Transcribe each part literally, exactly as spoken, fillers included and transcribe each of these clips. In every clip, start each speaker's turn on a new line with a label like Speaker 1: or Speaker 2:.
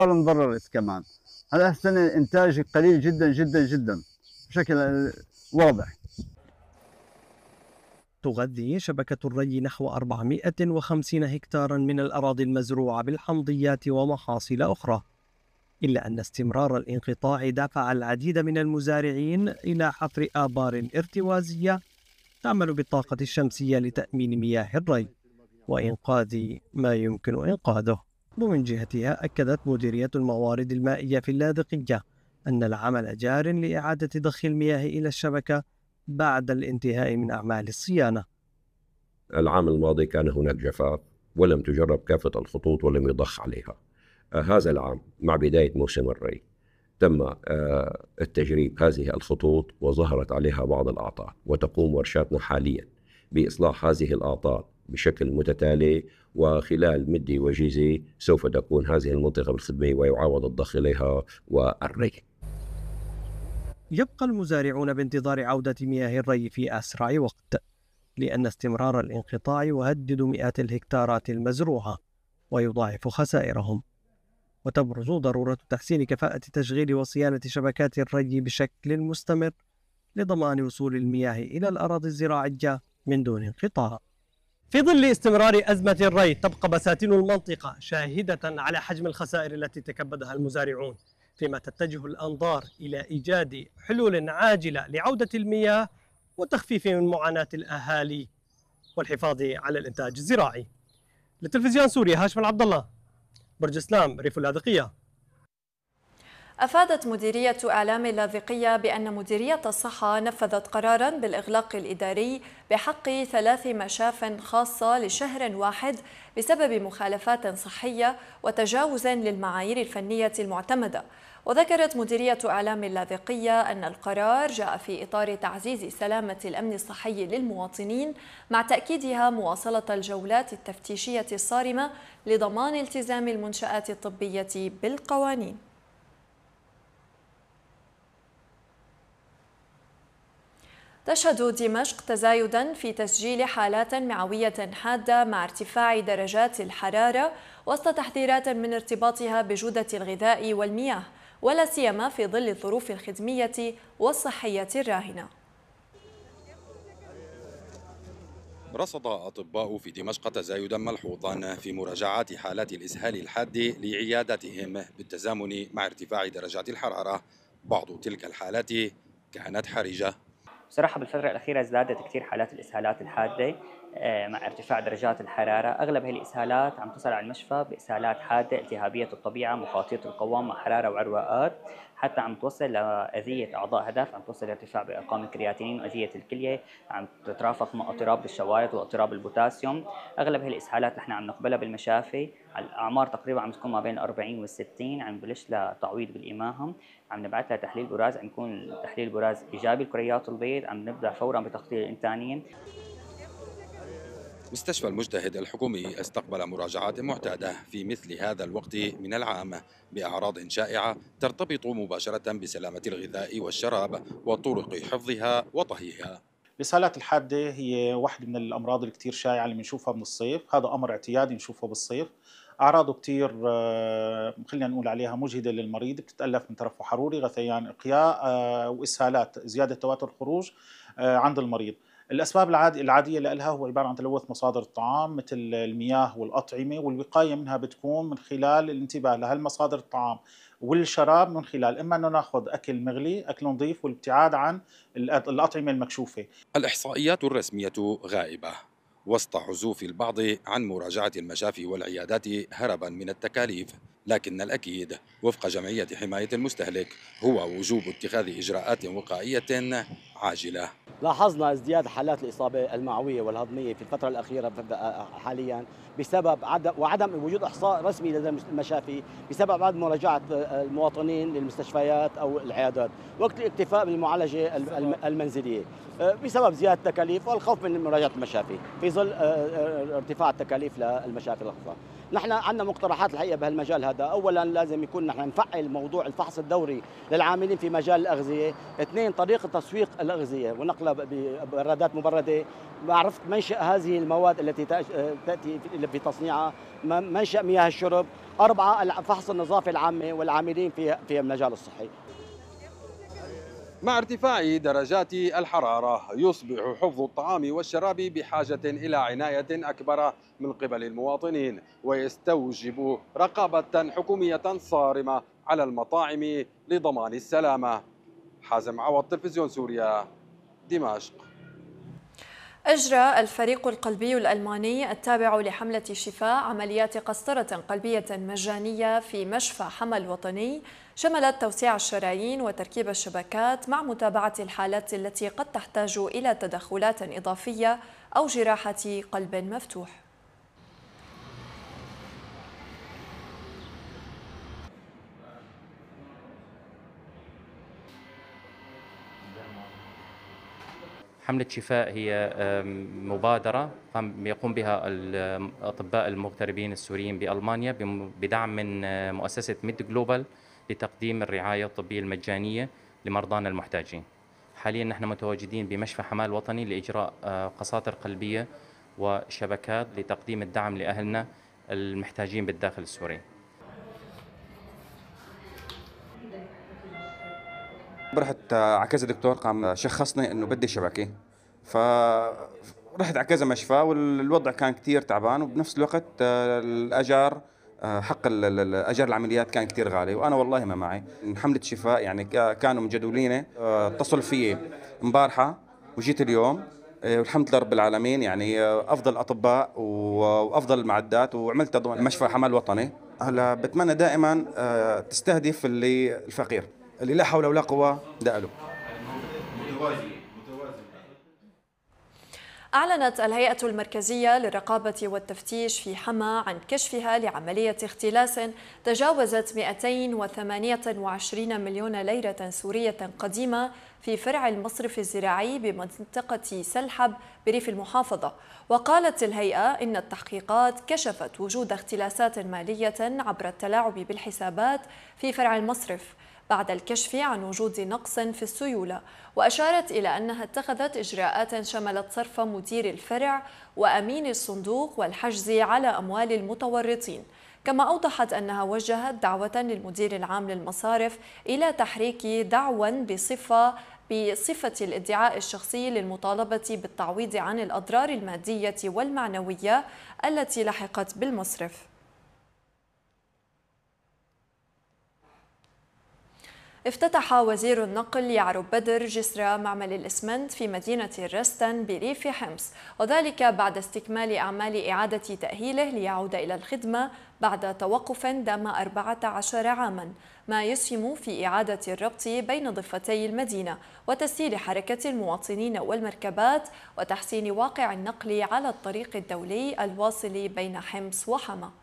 Speaker 1: انضررت كمان. هذا السنة الإنتاج قليل جدا جدا جدا بشكل واضح.
Speaker 2: تغذي شبكة الري نحو أربعمائة وخمسين هكتارا من الأراضي المزروعة بالحمضيات ومحاصيل أخرى، إلا أن استمرار الانقطاع دفع العديد من المزارعين إلى حفر آبار ارتوازية تعمل بالطاقة الشمسية لتأمين مياه الري وإنقاذ ما يمكن إنقاذه. ومن جهتها أكدت مديرية الموارد المائية في اللاذقية أن العمل جار لإعادة ضخ المياه إلى الشبكة بعد الانتهاء من أعمال الصيانة.
Speaker 3: العام الماضي كان هناك جفاف ولم تجرب كافة الخطوط ولم يضخ عليها. آه هذا العام مع بداية موسم الري تم آه التجريب هذه الخطوط وظهرت عليها بعض الأعطال، وتقوم ورشاتنا حاليا بإصلاح هذه الأعطال بشكل متتالي، وخلال مدة وجيزة سوف تكون هذه المنطقة بالخدمة ويعاود الضخ إليها والري.
Speaker 2: يبقى المزارعون بانتظار عودة مياه الري في أسرع وقت، لأن استمرار الانقطاع يهدد مئات الهكتارات المزروعة ويضاعف خسائرهم. وتبرز ضرورة تحسين كفاءة تشغيل وصيانة شبكات الري بشكل مستمر لضمان وصول المياه إلى الأراضي الزراعية من دون انقطاع. في ظل استمرار أزمة الري تبقى بساتين المنطقة شاهدة على حجم الخسائر التي تكبدها المزارعون، فيما تتجه الأنظار إلى إيجاد حلول عاجلة لعودة المياه وتخفيف من معاناة الأهالي والحفاظ على الإنتاج الزراعي. لتلفزيون سوريا، هاشم العبد الله، برج اسلام، ريف اللاذقية.
Speaker 4: أفادت مديرية إعلام اللاذقية بأن مديرية الصحة نفذت قراراً بالإغلاق الإداري بحق ثلاث مشاف خاصة لشهر واحد بسبب مخالفات صحية وتجاوز للمعايير الفنية المعتمدة. وذكرت مديرية إعلام اللاذقية أن القرار جاء في إطار تعزيز سلامة الأمن الصحي للمواطنين، مع تأكيدها مواصلة الجولات التفتيشية الصارمة لضمان التزام المنشآت الطبية بالقوانين. تشهد دمشق تزايدا في تسجيل حالات معوية حادة مع ارتفاع درجات الحرارة وسط تحذيرات من ارتباطها بجودة الغذاء والمياه، ولا سيما في ظل الظروف الخدمية والصحية الراهنة.
Speaker 5: رصد أطباء في دمشق تزايدا ملحوظا في مراجعات حالات الإسهال الحاد لعيادتهم بالتزامن مع ارتفاع درجات الحرارة. بعض تلك الحالات كانت حرجة.
Speaker 6: بصراحة بالفترة الأخيرة ازدادت كثير حالات الإسهالات الحادة مع ارتفاع درجات الحرارة. أغلب هذه الإسهالات عم تصل على المشفى بإسهالات حادة التهابية الطبيعة مخاطية القوام مع حرارة وعرواءات، حتى عم توصل لأذية أعضاء هدف، عم توصل لارتفاع بأرقام الكرياتينين وأذية الكلية، عم تترافق مع اضطراب بالشوايط واضطراب البوتاسيوم. أغلب هذه الإسهالات نحن عم نقبلها بالمشافي، الأعمار تقريبا عم تكون ما بين أربعين والستين، عم نبلش لتعويض بالإماهم، عم نبعث لها تحليل براز، عم يكون تحليل براز إيجابي الكريات البيض، عم نبدأ فورا بتغطية الإنتانيين.
Speaker 5: مستشفى المجتهد الحكومي استقبل مراجعات معتادة في مثل هذا الوقت من العام بأعراض شائعة ترتبط مباشرة بسلامة الغذاء والشراب وطرق حفظها وطهيها.
Speaker 7: الإسهالات الحادة هي واحدة من الأمراض اللي كتير شائعة اللي بنشوفها من الصيف، هذا أمر اعتيادي نشوفه بالصيف. أعراضه كتير خلينا نقول عليها مجهدة للمريض، بتتألف من ترفع حروري، غثيان، إقياء وإسهالات، زيادة تواتر الخروج عند المريض. الأسباب العادية لها هو عبارة عن تلوث مصادر الطعام مثل المياه والأطعمة، والوقاية منها بتكون من خلال الانتباه لهالمصادر الطعام والشراب، من خلال إما أنه ناخذ أكل مغلي، أكل نظيف، والابتعاد عن الأطعمة المكشوفة.
Speaker 5: الإحصائيات الرسمية غائبة وسط عزوف البعض عن مراجعة المشافي والعيادات هربا من التكاليف، لكن الأكيد وفق جمعية حماية المستهلك هو وجوب اتخاذ إجراءات وقائية عاجلة.
Speaker 8: لاحظنا ازدياد حالات الإصابة المعوية والهضمية في الفترة الأخيرة حاليا بسبب عدم وعدم وجود إحصاء رسمي لدى المشافي، بسبب عدم مراجعة المواطنين للمستشفيات أو العيادات، وقت الاكتفاء بالمعالجة المنزلية بسبب زيادة التكاليف والخوف من مراجعة المشافي في ظل ارتفاع التكاليف للمشافي الخاصة. نحن عندنا مقترحات الحقيقه بهالمجال هذا. اولا لازم يكون نحن نفعل موضوع الفحص الدوري للعاملين في مجال الاغذيه. اثنين طريقه تسويق الاغذيه ونقلها ببرادات مبرده. معرفه منشا هذه المواد التي تاتي في تصنيعها، منشا مياه الشرب. اربعه فحص النظافه العامه والعاملين في في المجال الصحي.
Speaker 5: مع ارتفاع درجات الحرارة يصبح حفظ الطعام والشراب بحاجة إلى عناية أكبر من قبل المواطنين، ويستوجب رقابة حكومية صارمة على المطاعم لضمان السلامة. حازم عوض، تلفزيون سوريا، دمشق.
Speaker 4: أجرى الفريق القلبي الألماني التابع لحملة شفاء عمليات قسطرة قلبية مجانية في مشفى حما الوطني، شملت توسيع الشرايين وتركيب الشبكات مع متابعة الحالات التي قد تحتاج إلى تدخلات إضافية أو جراحة قلب مفتوح.
Speaker 9: حملة شفاء هي مبادرة يقوم بها الأطباء المغتربين السوريين بألمانيا بدعم من مؤسسة ميد جلوبال لتقديم الرعاية الطبية المجانية لمرضانا المحتاجين. حاليا نحن متواجدين بمشفى حما الوطني لإجراء قساطر قلبية وشبكات لتقديم الدعم لأهلنا المحتاجين بالداخل السوري.
Speaker 10: رحت على كذا دكتور قام شخصني انه بدي شبكه، فرحت على كذا مشفى والوضع كان كثير تعبان، وبنفس الوقت الاجار حق الاجار العمليات كان كثير غالي، وانا والله ما معي. حملة شفاء يعني كانوا مجدوليني، اتصلوا فيي امبارحه وجيت اليوم، والحمد لله رب العالمين. يعني افضل اطباء وافضل المعدات، وعملت مشفى حما الوطني. هلا بتمنى دائما تستهدف اللي الفقير اللي لا حول ولا قوة دقله.
Speaker 4: أعلنت الهيئة المركزية للرقابة والتفتيش في حما عن كشفها لعملية اختلاس تجاوزت مئتين وثمانية وعشرين مليون ليرة سورية قديمة في فرع المصرف الزراعي بمنطقة سلحب بريف المحافظة. وقالت الهيئة إن التحقيقات كشفت وجود اختلاسات مالية عبر التلاعب بالحسابات في فرع المصرف بعد الكشف عن وجود نقص في السيولة، وأشارت إلى أنها اتخذت إجراءات شملت صرف مدير الفرع وأمين الصندوق والحجز على أموال المتورطين. كما أوضحت أنها وجهت دعوة للمدير العام للمصارف إلى تحريك دعوى بصفة بصفة الادعاء الشخصي للمطالبة بالتعويض عن الأضرار المادية والمعنوية التي لحقت بالمصرف. افتتح وزير النقل يعرب بدر جسر معمل الإسمنت في مدينة الرستن بريف حمص، وذلك بعد استكمال أعمال إعادة تأهيله ليعود إلى الخدمة بعد توقف دام أربعة عشر عاما، ما يسهم في إعادة الربط بين ضفتي المدينة وتسهيل حركة المواطنين والمركبات وتحسين واقع النقل على الطريق الدولي الواصل بين حمص وحما.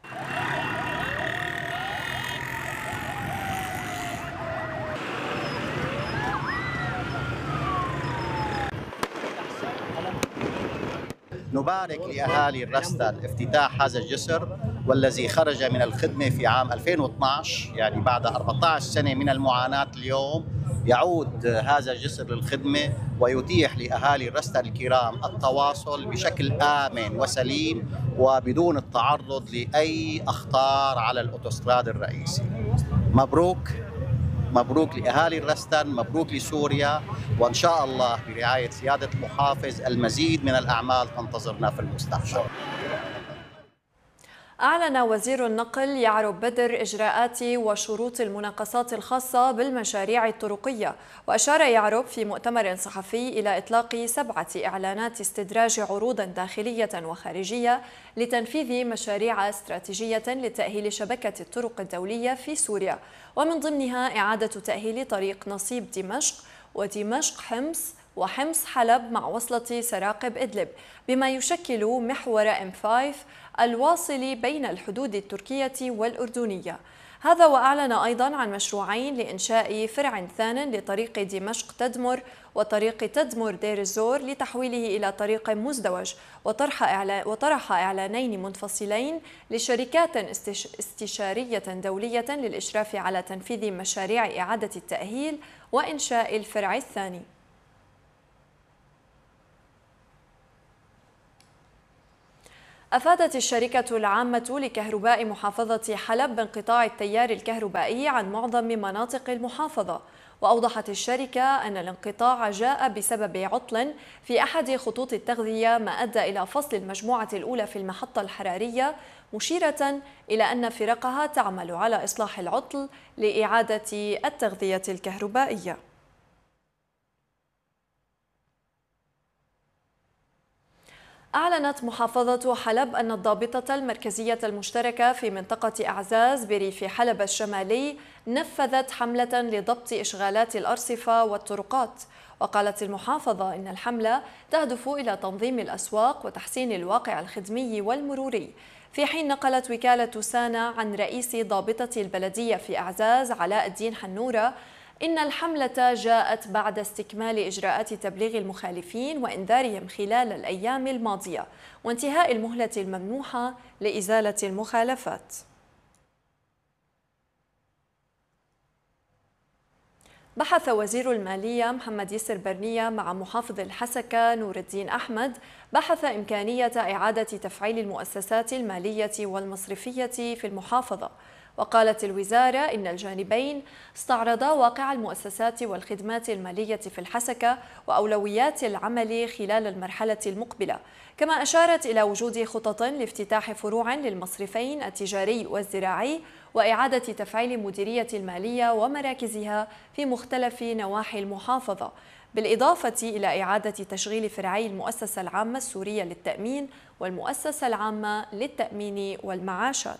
Speaker 11: نبارك لأهالي الرستن افتتاح هذا الجسر، والذي خرج من الخدمة في عام ألفين واثنعش، يعني بعد أربعة عشر سنة من المعاناة. اليوم يعود هذا الجسر للخدمة ويتيح لأهالي الرستن الكرام التواصل بشكل آمن وسليم وبدون التعرض لأي أخطار على الأوتوستراد الرئيسي. مبروك مبروك لأهالي الرستن، مبروك لسوريا، وإن شاء الله برعاية سيادة المحافظ المزيد من الأعمال تنتظرنا في المستقبل.
Speaker 4: أعلن وزير النقل يعرب بدر إجراءات وشروط المناقصات الخاصة بالمشاريع الطرقية. وأشار يعرب في مؤتمر صحفي إلى إطلاق سبعة إعلانات استدراج عروض داخلية وخارجية لتنفيذ مشاريع استراتيجية لتأهيل شبكة الطرق الدولية في سوريا، ومن ضمنها إعادة تأهيل طريق نصيب دمشق ودمشق حمص وحمص حلب مع وصلة سراقب إدلب، بما يشكل محور إم خمسة الواصل بين الحدود التركية والأردنية. هذا وأعلن أيضا عن مشروعين لإنشاء فرع ثان لطريق دمشق تدمر وطريق تدمر دير الزور لتحويله إلى طريق مزدوج، وطرح إعلان وطرح إعلانين منفصلين لشركات استشارية دولية للإشراف على تنفيذ مشاريع إعادة التأهيل وإنشاء الفرع الثاني. أفادت الشركة العامة لكهرباء محافظة حلب بانقطاع التيار الكهربائي عن معظم مناطق المحافظة، وأوضحت الشركة أن الانقطاع جاء بسبب عطل في أحد خطوط التغذية ما أدى إلى فصل المجموعة الأولى في المحطة الحرارية، مشيرة إلى أن فرقها تعمل على إصلاح العطل لإعادة التغذية الكهربائية. أعلنت محافظة حلب أن الضابطة المركزية المشتركة في منطقة أعزاز بريف حلب الشمالي نفذت حملة لضبط إشغالات الأرصفة والطرقات. وقالت المحافظة إن الحملة تهدف إلى تنظيم الأسواق وتحسين الواقع الخدمي والمروري، في حين نقلت وكالة سانا عن رئيس ضابطة البلدية في أعزاز علاء الدين حنورة إن الحملة جاءت بعد استكمال إجراءات تبليغ المخالفين وإنذارهم خلال الأيام الماضية وانتهاء المهلة الممنوحة لإزالة المخالفات. بحث وزير المالية محمد يسر برنية مع محافظ الحسكة نور الدين أحمد بحث إمكانية إعادة تفعيل المؤسسات المالية والمصرفية في المحافظة. وقالت الوزارة إن الجانبين استعرضا واقع المؤسسات والخدمات المالية في الحسكة وأولويات العمل خلال المرحلة المقبلة، كما أشارت إلى وجود خطط لافتتاح فروع للمصرفين التجاري والزراعي وإعادة تفعيل مديرية المالية ومراكزها في مختلف نواحي المحافظة، بالإضافة إلى إعادة تشغيل فرعي المؤسسة العامة السورية للتأمين والمؤسسة العامة للتأمين والمعاشات.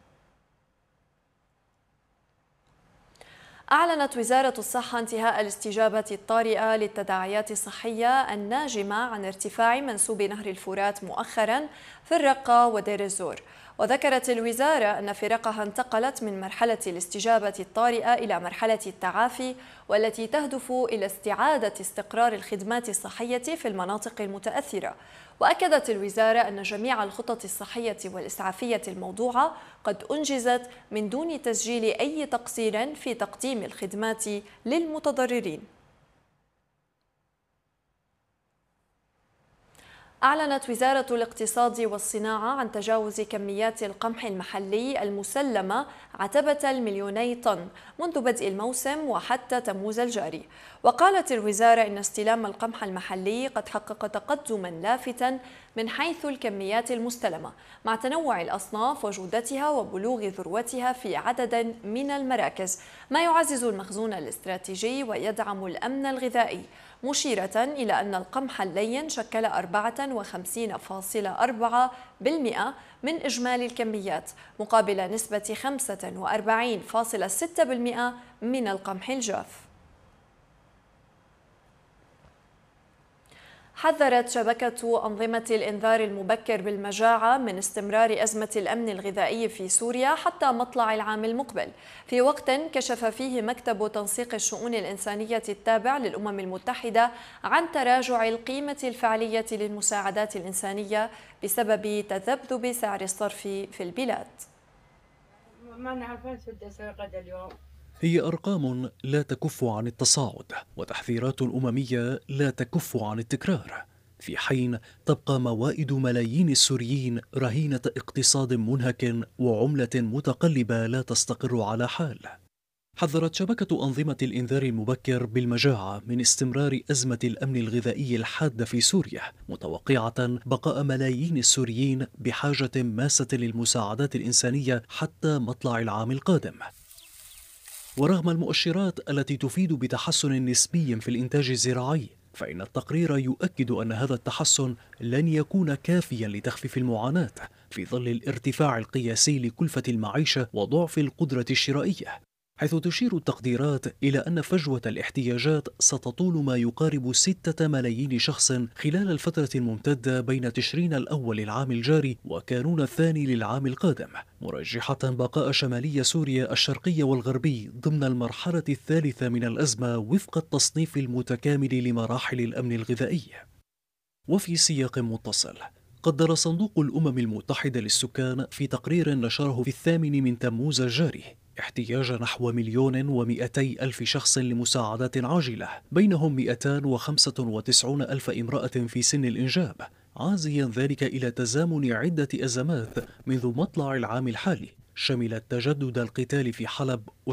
Speaker 4: أعلنت وزارة الصحة انتهاء الاستجابة الطارئة للتداعيات الصحية الناجمة عن ارتفاع منسوب نهر الفرات مؤخرا في الرقة ودير الزور. وذكرت الوزارة أن فرقها انتقلت من مرحلة الاستجابة الطارئة إلى مرحلة التعافي، والتي تهدف إلى استعادة استقرار الخدمات الصحية في المناطق المتأثرة. وأكدت الوزارة أن جميع الخطط الصحية والإسعافية الموضوعة قد أنجزت من دون تسجيل أي تقصير في تقديم الخدمات للمتضررين. أعلنت وزارة الاقتصاد والصناعة عن تجاوز كميات القمح المحلي المسلمة عتبة المليوني طن منذ بدء الموسم وحتى تموز الجاري. وقالت الوزارة إن استلام القمح المحلي قد حقق تقدما لافتا من حيث الكميات المستلمة مع تنوع الأصناف وجودتها وبلوغ ذروتها في عدد من المراكز، ما يعزز المخزون الاستراتيجي ويدعم الأمن الغذائي، مشيرة إلى أن القمح اللين شكل أربعة وخمسين فاصلة أربعة بالمئة من إجمالي الكميات مقابل نسبة خمسة وأربعين فاصلة ستة بالمئة من القمح الجاف. حذرت شبكة أنظمة الإنذار المبكر بالمجاعة من استمرار أزمة الأمن الغذائي في سوريا حتى مطلع العام المقبل، في وقت كشف فيه مكتب تنسيق الشؤون الإنسانية التابع للأمم المتحدة عن تراجع القيمة الفعلية للمساعدات الإنسانية بسبب تذبذب سعر الصرف في البلاد.
Speaker 12: ما نعرف ايش بدي اسوي غدا اليوم.
Speaker 13: هي أرقام لا تكف عن التصاعد وتحذيرات أممية لا تكف عن التكرار، في حين تبقى موائد ملايين السوريين رهينة اقتصاد منهك وعملة متقلبة لا تستقر على حال. حذرت شبكة أنظمة الإنذار المبكر بالمجاعة من استمرار أزمة الأمن الغذائي الحادة في سوريا، متوقعة بقاء ملايين السوريين بحاجة ماسة للمساعدات الإنسانية حتى مطلع العام القادم. ورغم المؤشرات التي تفيد بتحسن نسبي في الإنتاج الزراعي، فإن التقرير يؤكد أن هذا التحسن لن يكون كافيا لتخفيف المعاناة في ظل الارتفاع القياسي لكلفة المعيشة وضعف القدرة الشرائية. حيث تشير التقديرات إلى أن فجوة الاحتياجات ستطول ما يقارب ستة ملايين شخص خلال الفترة الممتدة بين تشرين الأول العام الجاري وكانون الثاني للعام القادم، مرجحة بقاء شمالي سوريا الشرقي والغربي ضمن المرحلة الثالثة من الأزمة وفق التصنيف المتكامل لمراحل الأمن الغذائي. وفي سياق متصل، قدر صندوق الأمم المتحدة للسكان في تقرير نشره في الثامن من تموز الجاري احتياج نحو مليون ومئتي ألف شخص لمساعدات عاجلة، بينهم مئتان وخمسة وتسعين ألف امرأة في سن الإنجاب، عازيا ذلك إلى تزامن عدة أزمات منذ مطلع العام الحالي شملت تجدد القتال في حلب